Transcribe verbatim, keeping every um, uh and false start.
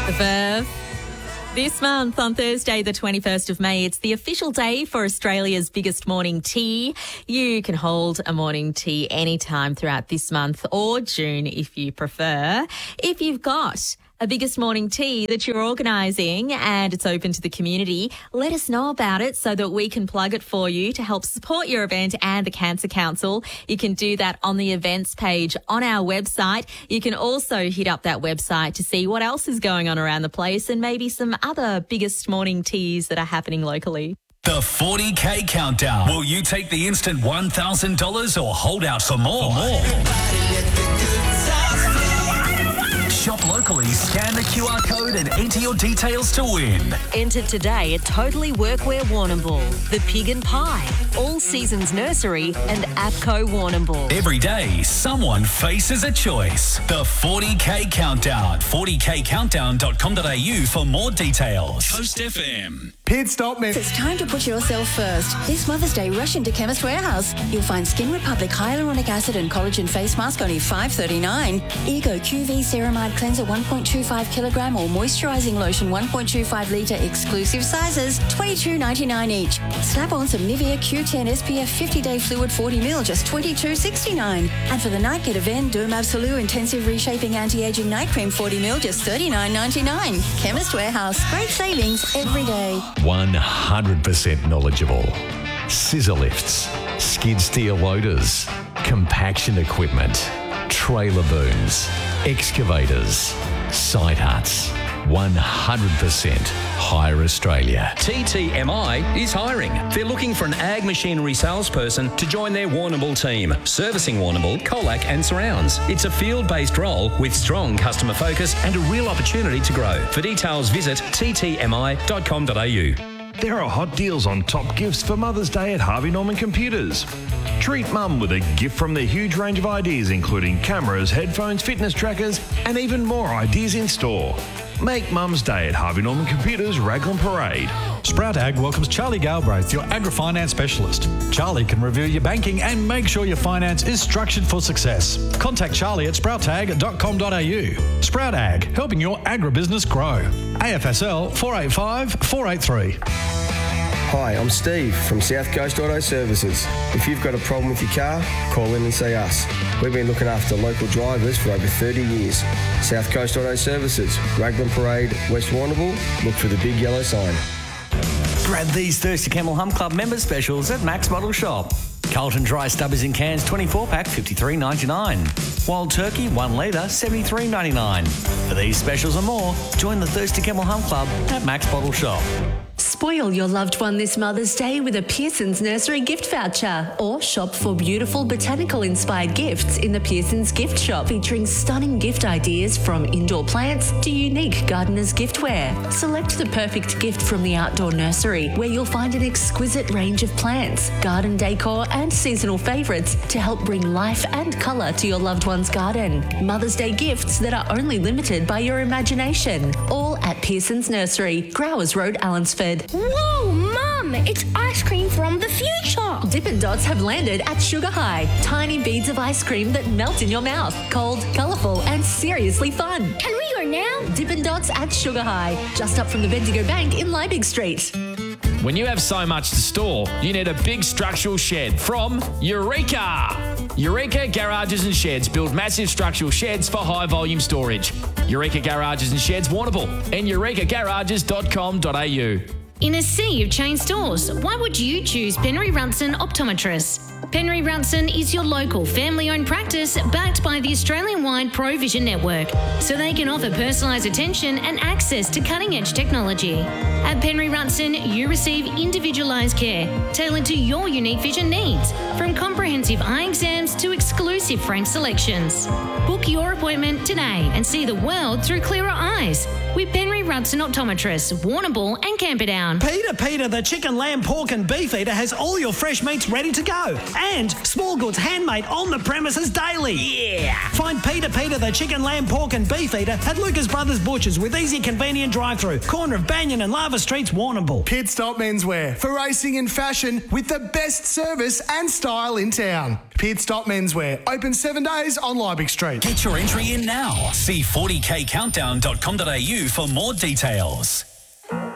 The Verve. This month, on Thursday, the twenty-first of May, it's the official day for Australia's biggest morning tea. You can hold a morning tea anytime throughout this month or June if you prefer. If you've got a biggest morning tea that you're organising and it's open to the community, let us know about it so that we can plug it for you to help support your event and the Cancer Council. You can do that on the events page on our website. You can also hit up that website to see what else is going on around the place and maybe some other biggest morning teas that are happening locally. The forty K Countdown. Will you take the instant one thousand dollars or hold out for more? For more. Shop locally, scan the Q R code and enter your details to win. Enter today at Totally Workwear Warrnambool, The Pig and Pie, All Seasons Nursery and APCO Warrnambool. Every day, someone faces a choice. The forty K Countdown. forty k countdown dot com dot a u for more details. Coast F M. Pit Stop Mix. It's time to put yourself first. This Mother's Day, rush into Chemist Warehouse. You'll find Skin Republic Hyaluronic Acid and Collagen Face Mask only five dollars thirty-nine. Ego Q V Ceramide Cleanser one point two five kilogram or Moisturising Lotion one point two five litre exclusive sizes, twenty-two ninety-nine each. Slap on some Nivea Q ten S P F fifty day Fluid forty mil, just twenty-two sixty-nine. And for the night, get a Ven Derm Absolute Intensive Reshaping Anti-Aging Night Cream forty mil, just thirty-nine ninety-nine. Chemist Warehouse. Great savings every day. one hundred percent knowledgeable. Scissor lifts, skid steer loaders, compaction equipment, trailer booms, excavators, site huts. one hundred percent Hire Australia. T T M I is hiring. They're looking for an ag machinery salesperson to join their Warrnambool team, servicing Warrnambool, Colac and surrounds. It's a field-based role with strong customer focus and a real opportunity to grow. For details, visit t t m i dot com dot a u. There are hot deals on top gifts for Mother's Day at Harvey Norman Computers. Treat Mum with a gift from their huge range of ideas, including cameras, headphones, fitness trackers, and even more ideas in store. Make Mum's Day at Harvey Norman Computers, Raglan Parade. Sprout Ag welcomes Charlie Galbraith, your agri-finance specialist. Charlie can review your banking and make sure your finance is structured for success. Contact Charlie at sprout ag dot com dot a u. Sprout Ag, helping your agribusiness grow. A F S L four eight five four eight three. Hi, I'm Steve from South Coast Auto Services. If you've got a problem with your car, call in and see us. We've been looking after local drivers for over thirty years. South Coast Auto Services, Raglan Parade, West Warrnambool. Look for the big yellow sign. Grab these Thirsty Camel Hum Club member specials at Max Bottle Shop. Carlton Dry Stubbers in cans twenty-four pack fifty-three ninety-nine. Wild Turkey one litre seventy-three ninety-nine. For these specials and more, join the Thirsty Camel Hum Club at Max Bottle Shop. Spoil your loved one this Mother's Day with a Pearson's Nursery gift voucher, or shop for beautiful botanical-inspired gifts in the Pearson's Gift Shop, featuring stunning gift ideas from indoor plants to unique gardener's giftware. Select the perfect gift from the Outdoor Nursery, where you'll find an exquisite range of plants, garden decor and seasonal favourites to help bring life and colour to your loved one's garden. Mother's Day gifts that are only limited by your imagination. All at Pearson's Nursery, Growers Road, Allensford. Whoa, Mum! It's ice cream from the future! Dippin' Dots have landed at Sugar High. Tiny beads of ice cream that melt in your mouth. Cold, colourful and seriously fun. Can we go now? Dippin' Dots at Sugar High, just up from the Bendigo Bank in Liebig Street. When you have so much to store, you need a big structural shed from Eureka! Eureka Garages and Sheds build massive structural sheds for high volume storage. Eureka Garages and Sheds Warrnambool and eureka garages dot com dot a u. In a sea of chain stores, why would you choose Penry Runson Optometrists? Penry Runson is your local family-owned practice backed by the Australian-wide ProVision network, so they can offer personalised attention and access to cutting-edge technology. At Penry Runson, you receive individualised care tailored to your unique vision needs, from comprehensive eye exams to exclusive frame selections. Book your appointment today and see the world through clearer eyes with Penry Runson Optometrists, Warrnambool and Camperdown. Peter, Peter, the chicken, lamb, pork and beef eater has all your fresh meats ready to go. And small goods handmade on the premises daily. Yeah! Find Peter Peter the chicken, lamb, pork and beef eater at Lucas Brothers Butchers with easy, convenient drive-through. Corner of Banyan and Lava Streets, Warrnambool. Pit Stop Menswear for racing and fashion with the best service and style in town. Pit Stop Menswear. Open seven days on Liebig Street. Get your entry in now. See forty k countdown dot com dot a u for more details.